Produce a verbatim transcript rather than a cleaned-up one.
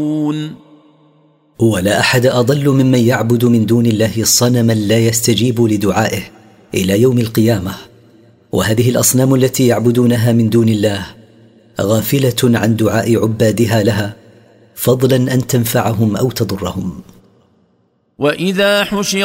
ولا أحد أضل ممن يعبد من دون الله صنما لا يستجيب لدعائه إلى يوم القيامة. وهذه الأصنام التي يعبدونها من دون الله غافلة عن دعاء عبادها لها، فضلا أن تنفعهم أو تضرهم. وإذا حشر